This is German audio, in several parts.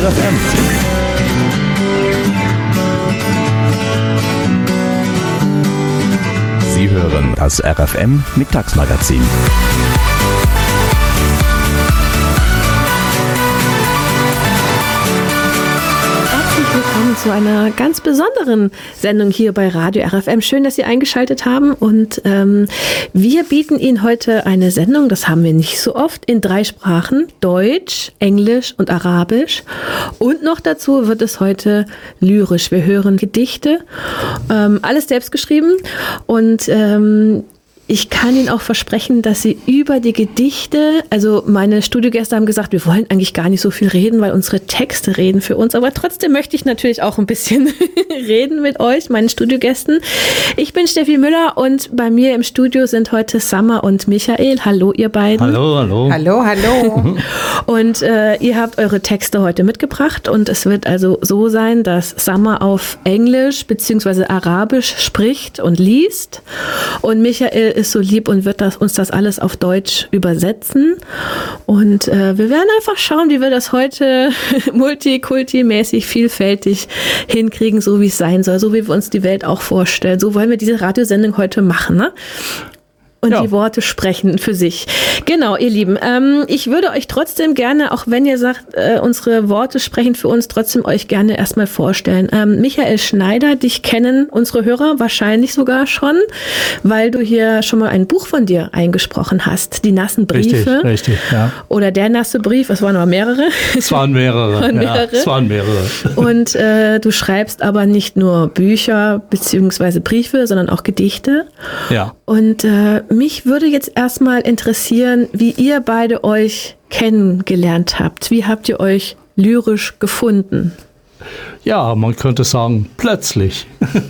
RFM. Sie hören das RFM Mittagsmagazin. Willkommen zu einer ganz besonderen Sendung hier bei Radio RFM. Schön, dass Sie eingeschaltet haben und wir bieten Ihnen heute eine Sendung, das haben wir nicht so oft, in 3 Sprachen, Deutsch, Englisch und Arabisch und noch dazu wird es heute lyrisch. Wir hören Gedichte, alles selbst geschrieben und ich kann Ihnen auch versprechen, dass Sie über die Gedichte, also meine Studiogäste haben gesagt, wir wollen eigentlich gar nicht so viel reden, weil unsere Texte reden für uns. Aber trotzdem möchte ich natürlich auch ein bisschen reden mit euch, meinen Studiogästen. Ich bin Steffi Müller und bei mir im Studio sind heute Summer und Michael. Hallo, ihr beiden. Hallo, hallo. Hallo, hallo. Und ihr habt eure Texte heute mitgebracht und es wird also so sein, dass Summer auf Englisch bzw. Arabisch spricht und liest und Michael ist so lieb und wird uns das alles auf Deutsch übersetzen. Und wir werden einfach schauen, wie wir das heute multikulti-mäßig vielfältig hinkriegen, so wie es sein soll, so wie wir uns die Welt auch vorstellen. So wollen wir diese Radiosendung heute machen, ne? Und ja. Die Worte sprechen für sich. Genau, ihr Lieben. Ich würde euch trotzdem gerne, auch wenn ihr sagt, unsere Worte sprechen für uns, trotzdem euch gerne erstmal vorstellen. Michael Schneider, dich kennen unsere Hörer wahrscheinlich sogar schon, weil du hier schon mal ein Buch von dir eingesprochen hast. Die nassen Briefe. Richtig, ja. Oder der nasse Brief, es waren aber mehrere. Es waren mehrere. Und du schreibst aber nicht nur Bücher bzw. Briefe, sondern auch Gedichte. Ja. Und mich würde jetzt erstmal interessieren, wie ihr beide euch kennengelernt habt. Wie habt ihr euch lyrisch gefunden? Ja, man könnte sagen, plötzlich.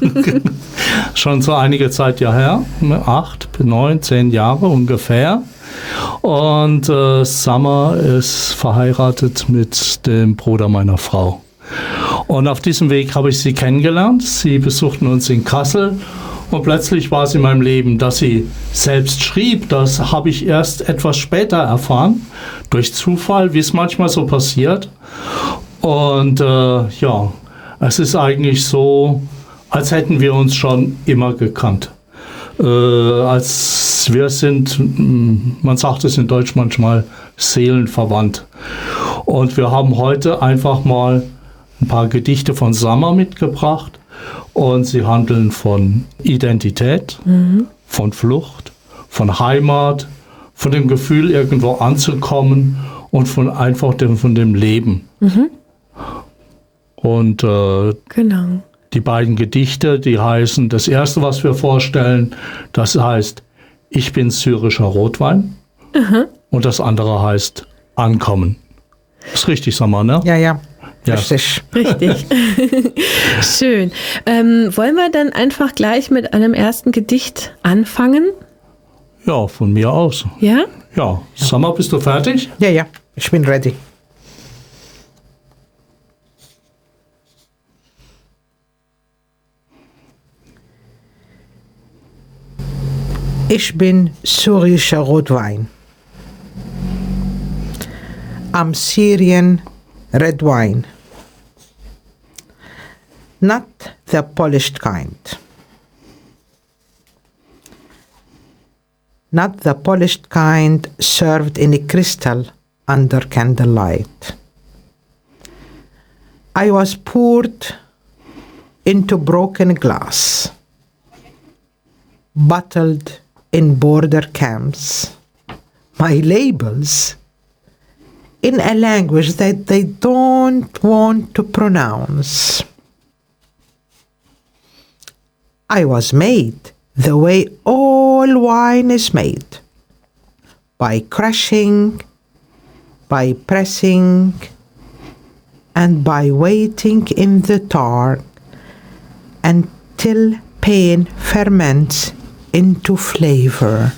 Schon so einige Zeit ja her, 8, 9, 10 Jahre ungefähr. Und Summer ist verheiratet mit dem Bruder meiner Frau. Und auf diesem Weg habe ich sie kennengelernt. Sie besuchten uns in Kassel. Und plötzlich war es in meinem Leben, dass sie selbst schrieb. Das habe ich erst etwas später erfahren, durch Zufall, wie es manchmal so passiert. Und ja, es ist eigentlich so, als hätten wir uns schon immer gekannt. Als wir sind, man sagt es in Deutsch manchmal, seelenverwandt. Und wir haben heute einfach mal ein paar Gedichte von Summer mitgebracht. Und sie handeln von Identität, von Flucht, von Heimat, von dem Gefühl, irgendwo anzukommen und von dem Leben. Mhm. Und genau. Die beiden Gedichte, die heißen, das erste, was wir vorstellen, das heißt, ich bin syrischer Rotwein. Mhm. Und das andere heißt, Ankommen. Ist richtig, Summer, ne? Ja, ja. Ja. Richtig. Schön. Wollen wir dann einfach gleich mit einem ersten Gedicht anfangen? Ja, von mir aus. Ja? Ja. Summer, bist du fertig? Ja, ja. Ich bin ready. Ich bin syrischer Rotwein. Am Syrian red wine. Not the polished kind. Not the polished kind served in a crystal under candlelight. I was poured into broken glass, bottled in border camps. My labels in a language that they don't want to pronounce. I was made the way all wine is made, by crushing, by pressing, and by waiting in the dark until pain ferments into flavor.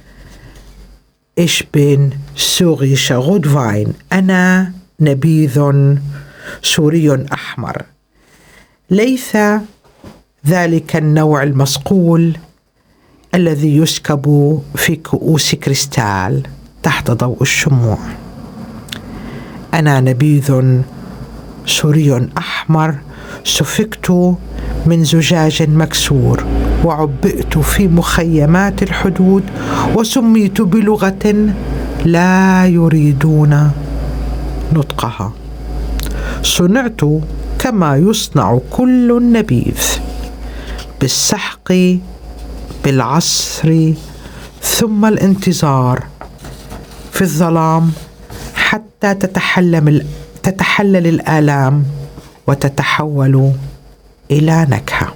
Ich bin syrischer Rotwein. أنا نبيذ سوري أحمر. ليس ذلك النوع المصقول الذي يسكب في كؤوس كريستال تحت ضوء الشموع. أنا نبيذ سوري أحمر سفكت من زجاج مكسور وعبئت في مخيمات الحدود وسميت بلغة لا يريدون نطقها. صنعت كما يصنع كل نبيذ، بالسحق، بالعصر، ثم الانتظار في الظلام حتى تتحلل الآلام وتتحول إلى نكهة.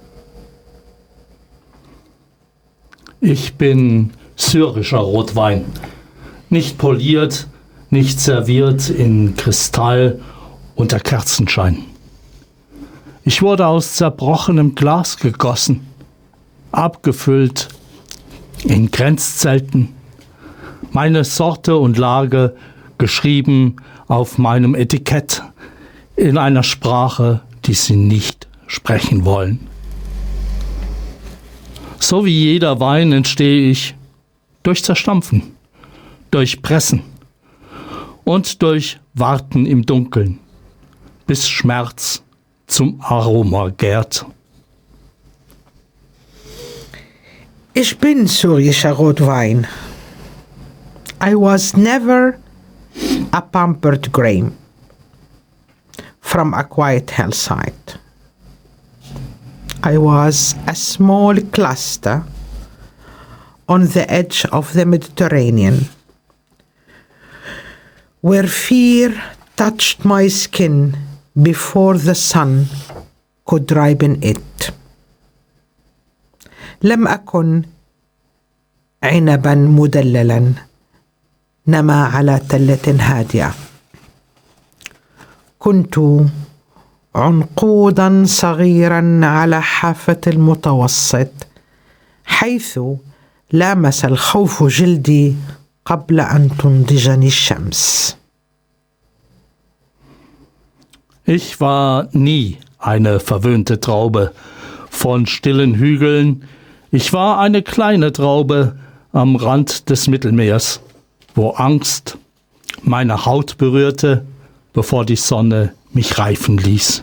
Ich bin syrischer Rotwein. Nicht poliert, nicht serviert in Kristall unter Kerzenschein. Ich wurde aus zerbrochenem Glas gegossen, abgefüllt in Grenzzelten, meine Sorte und Lage geschrieben auf meinem Etikett in einer Sprache, die sie nicht sprechen wollen. So wie jeder Wein entstehe ich durch Zerstampfen, durch Pressen und durch Warten im Dunkeln, bis Schmerz zum Aroma gärt. Ich bin syrischer Rotwein. I was never a pampered grape from a quiet hillside. I was a small cluster on the edge of the Mediterranean, where fear touched my skin before the sun could ripen it. لم أكن عنبا مدللا نما على تلة هادئة. كنت عنقودا صغيرا على حافة المتوسط، حيث لامس الخوف جلدي قبل أن تنضجني الشمس. Ich war nie eine verwöhnte Traube von stillen Hügeln. Ich war eine kleine Traube am Rand des Mittelmeers, wo Angst meine Haut berührte, bevor die Sonne mich reifen ließ.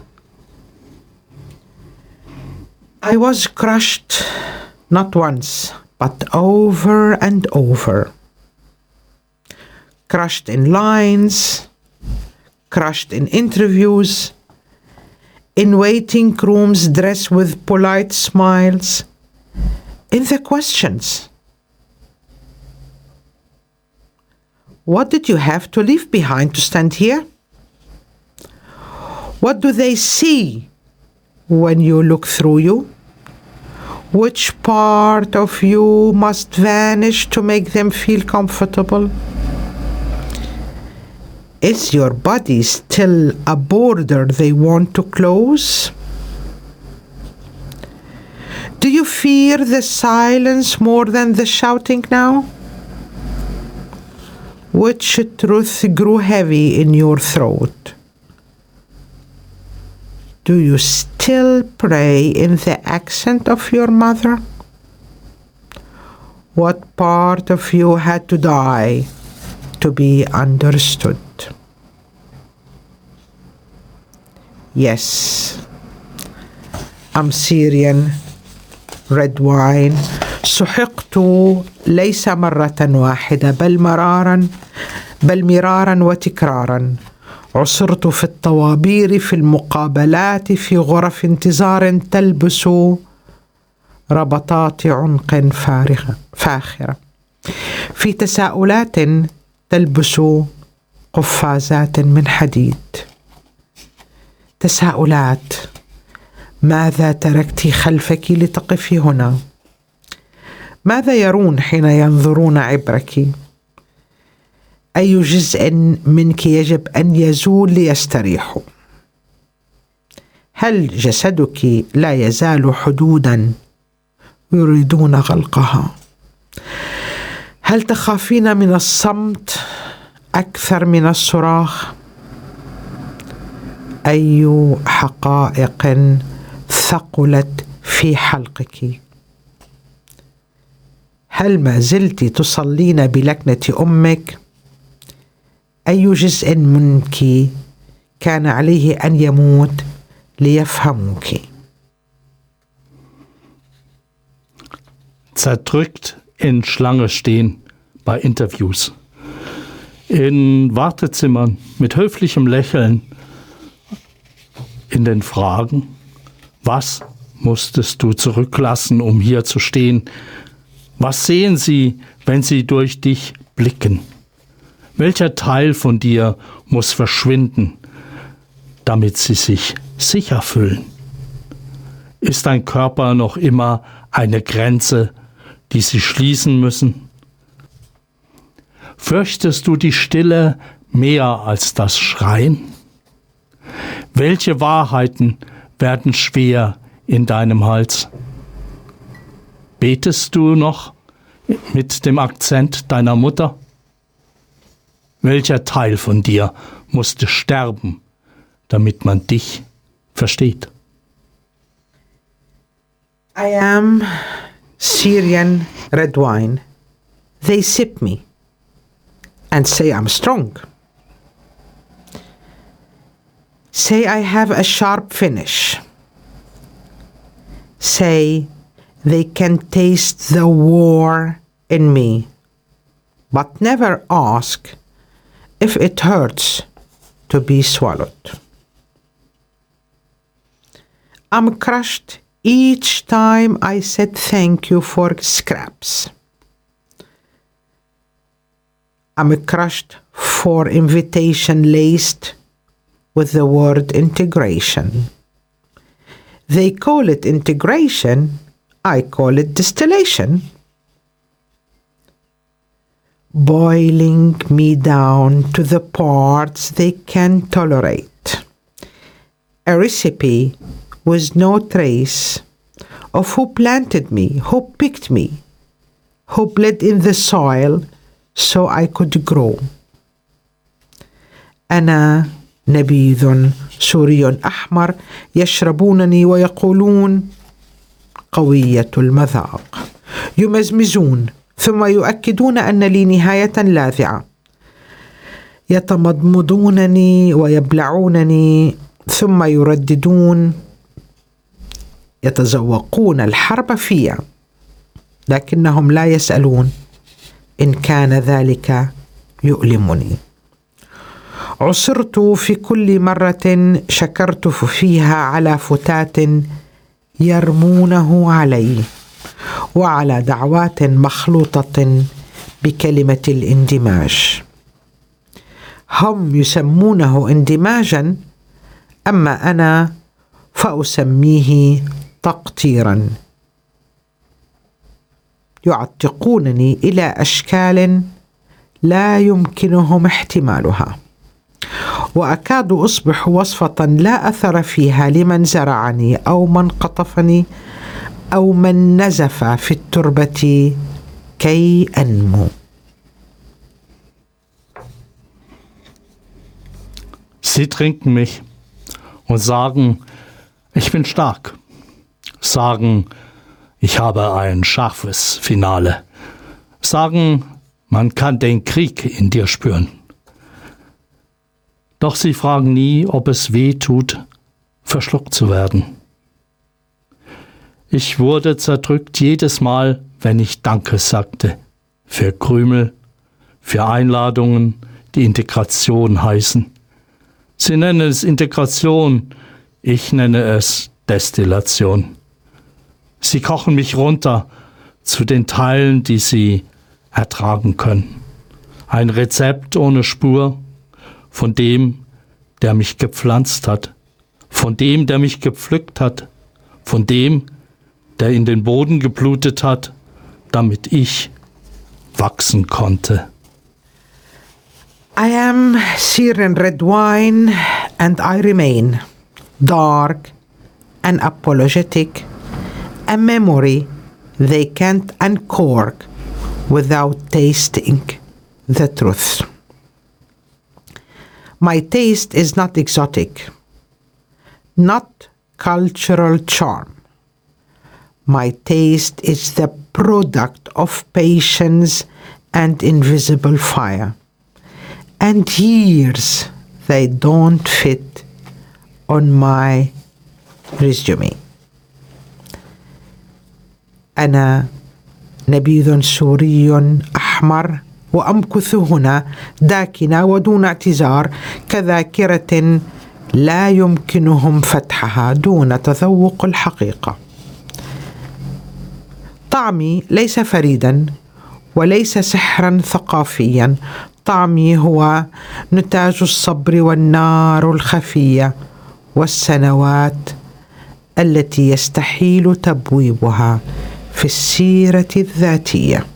I was crushed not once, but over and over. Crushed in lines, crushed in interviews, in waiting rooms dressed with polite smiles, in the questions. What did you have to leave behind to stand here? What do they see when you look through you? Which part of you must vanish to make them feel comfortable? Is your body still a border they want to close? Do you fear the silence more than the shouting now? Which truth grew heavy in your throat? Do you still pray in the accent of your mother? What part of you had to die to be understood? Yes, I'm Syrian red wine. سحقت ليس مرة واحدة بل مرارا وتكرارا. عصرت في الطوابير، في المقابلات، في غرف انتظار تلبس ربطات عنق فاخرة، في تساؤلات تلبس قفازات من حديد. تساؤلات: ماذا تركت خلفك لتقفي هنا؟ ماذا يرون حين ينظرون عبرك؟ أي جزء منك يجب أن يزول ليستريحوا؟ هل جسدك لا يزال حدودا يريدون غلقها؟ هل تخافين من الصمت أكثر من الصراخ؟ أي حقائق ثقلت في حلقك؟ هل ما زلت تصلين بلكنة أمك؟ أي جزء منك كان عليه أن يموت ليفهموك. Zerdrückt in Schlange stehen bei Interviews. In Wartezimmern mit höflichem Lächeln in den Fragen, was musstest du zurücklassen, um hier zu stehen? Was sehen sie, wenn sie durch dich blicken? Welcher Teil von dir muss verschwinden, damit sie sich sicher fühlen? Ist dein Körper noch immer eine Grenze, die sie schließen müssen? Fürchtest du die Stille mehr als das Schreien? Welche Wahrheiten werden schwer in deinem Hals? Betest du noch mit dem Akzent deiner Mutter? Welcher Teil von dir musste sterben, damit man dich versteht? I am Syrian red wine. They sip me and say I'm strong. Say I have a sharp finish. Say they can taste the war in me, but never ask if it hurts to be swallowed. I'm crushed each time I said thank you for scraps. I'm crushed for invitation laced with the word integration. They call it integration, I call it distillation. Boiling me down to the parts they can tolerate. A recipe with no trace of who planted me, who picked me, who bled in the soil so I could grow. أنا نبيذ سوري أحمر يشربونني ويقولون قوية المذاق. يمزمزون ثم يؤكدون أن لي نهاية لاذعة. يتمضمضونني ويبلعونني ثم يرددون يتذوقون الحرب فيا، لكنهم لا يسألون إن كان ذلك يؤلمني. عصرت في كل مرة شكرت فيها على فتات يرمونه علي وعلى دعوات مخلوطة بكلمة الاندماج. هم يسمونه اندماجا، أما أنا فأسميه تقطيرا. يعتقونني إلى أشكال لا يمكنهم احتمالها، وأكاد أصبح وصفة لا أثر فيها لمن زرعني أو من قطفني أو من نزف في التربة كي أنمو. Sie trinken mich und sagen, ich bin stark. Sagen, ich habe ein scharfes Finale. Sagen, man kann den Krieg in dir spüren. Doch sie fragen nie, ob es weh tut, verschluckt zu werden. Ich wurde zerdrückt jedes Mal, wenn ich Danke sagte, für Krümel, für Einladungen, die Integration heißen. Sie nennen es Integration, ich nenne es Destillation. Sie kochen mich runter zu den Teilen, die sie ertragen können. Ein Rezept ohne Spur von dem, der mich gepflanzt hat, von dem, der mich gepflückt hat, von dem, der in den Boden geblutet hat, damit ich wachsen konnte. I am Syrian red wine and I remain dark and apologetic, a memory they can't uncork without tasting the truth. My taste is not exotic, not cultural charm. My taste is the product of patience and invisible fire, and years they don't fit on my resume. أنا نبيذ سوري أحمر وأمكث هنا داكنة ودون اعتذار كذاكرة لا يمكنهم فتحها دون تذوق الحقيقة. طعمي ليس فريدا وليس سحرا ثقافيا، طعمي هو نتاج الصبر والنار الخفية والسنوات التي يستحيل تبويبها في السيرة الذاتية.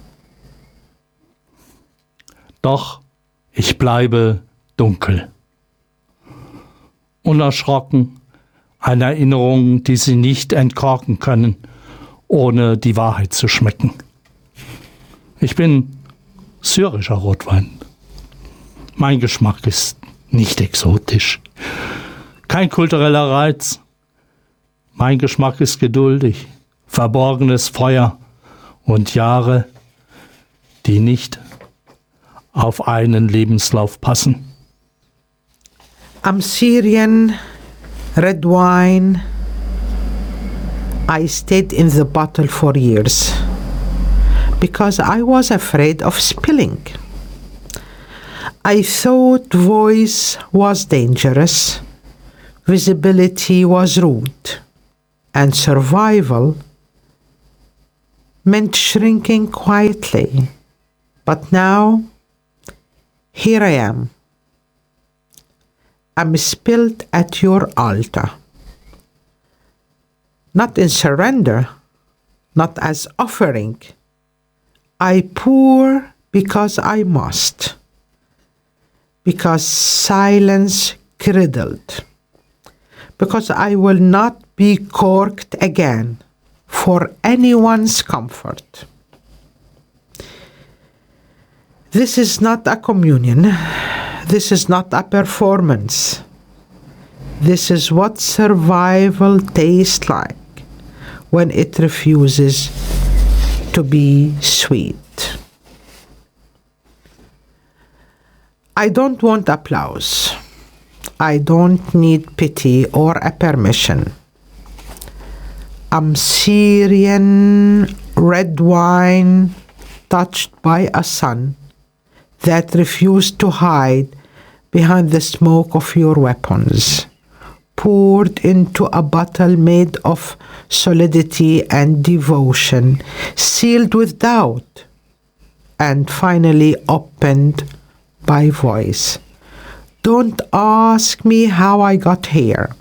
Doch ich bleibe dunkel. Unerschrocken, eine Erinnerung, die Sie nicht entkorken können, ohne die Wahrheit zu schmecken. Ich bin syrischer Rotwein. Mein Geschmack ist nicht exotisch. Kein kultureller Reiz. Mein Geschmack ist geduldig, verborgenes Feuer und Jahre, die nicht auf einen Lebenslauf passen. I'm Syrian, red wine. I stayed in the bottle for years because I was afraid of spilling. I thought voice was dangerous, visibility was rude, and survival meant shrinking quietly. But now, here I am. I'm spilled at your altar. Not in surrender, not as offering. I pour because I must. Because silence cradled. Because I will not be corked again for anyone's comfort. This is not a communion. This is not a performance. This is what survival tastes like when it refuses to be sweet. I don't want applause. I don't need pity or a permission. I'm Syrian red wine touched by a sun that refused to hide behind the smoke of your weapons, poured into a bottle made of solidity and devotion, sealed with doubt, and finally opened by voice. Don't ask me how I got here.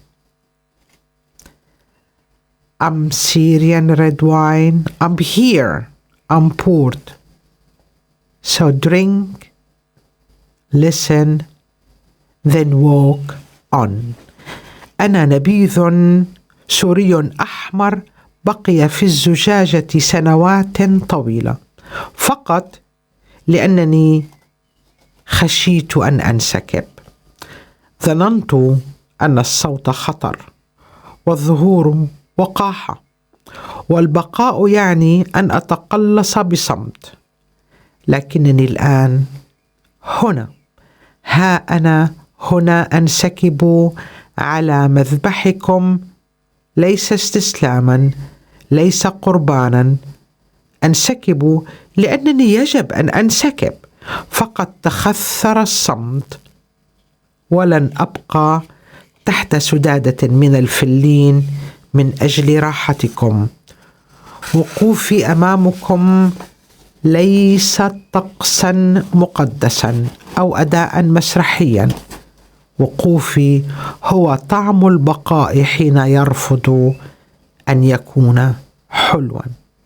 I'm Syrian red wine. I'm here. I'm poured. So drink, listen, then walk on. أنا نبيذ سوري أحمر بقي في الزجاجة سنوات طويلة فقط لأنني خشيت أن أنسكب. ظننت أن الصوت خطر والظهور وقاحة والبقاء يعني أن أتقلص بصمت، لكنني الآن هنا، ها أنا هنا أنسكب على مذبحكم، ليس استسلاما، ليس قربانا، أنسكب لأنني يجب أن أنسكب، فقد تخثر الصمت ولن أبقى تحت سدادة من الفلين من أجل راحتكم. وقوفي أمامكم ليس طقسا مقدسا أو أداء مسرحيا، وقوفي هو طعم البقاء حين يرفض أن يكون حلوا.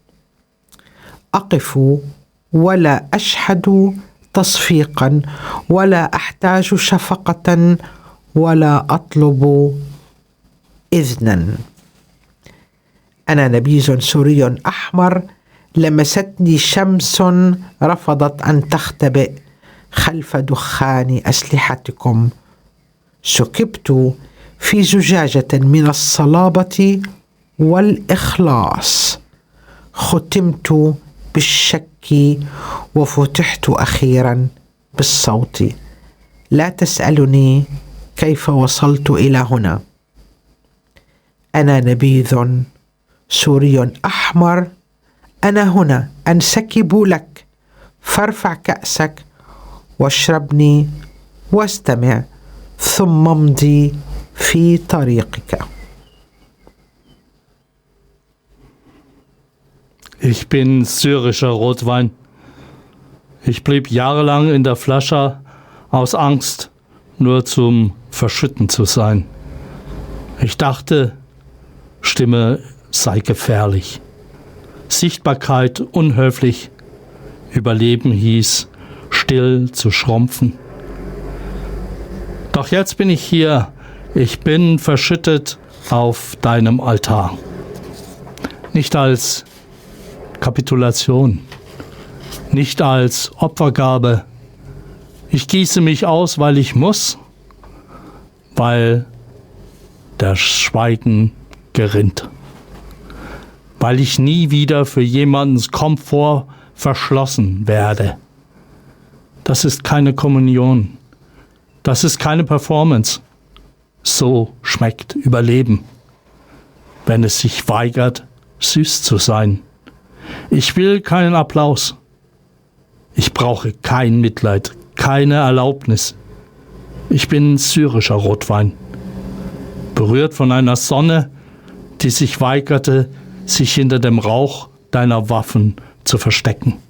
أقف ولا أشحد تصفيقا ولا أحتاج شفقة ولا أطلب إذنا. أنا نبيذ سوري أحمر لمستني شمس رفضت أن تختبئ خلف دخان أسلحتكم. سكبت في زجاجة من الصلابة والإخلاص، ختمت بالشك وفتحت أخيرا بالصوت. لا تسألني كيف وصلت إلى هنا. أنا نبيذ سوري أحمر، أنا هنا أنسكب لك، فارفع كأسك واشربني واستمع، ثم امضي في طريقك. Ich bin syrischer Rotwein. Ich blieb jahrelang in der Flasche aus Angst, nur zum Verschütten zu sein. Ich dachte, Stimme sei gefährlich, Sichtbarkeit unhöflich, Überleben hieß, still zu schrumpfen. Doch jetzt bin ich hier, ich bin verschüttet auf deinem Altar. Nicht als Kapitulation, nicht als Opfergabe. Ich gieße mich aus, weil ich muss, weil der Schweigen gerinnt, weil ich nie wieder für jemandens Komfort verschlossen werde. Das ist keine Kommunion, das ist keine Performance. So schmeckt Überleben, wenn es sich weigert, süß zu sein. Ich will keinen Applaus. Ich brauche kein Mitleid, keine Erlaubnis. Ich bin syrischer Rotwein, berührt von einer Sonne, die sich weigerte, sich hinter dem Rauch deiner Waffen zu verstecken.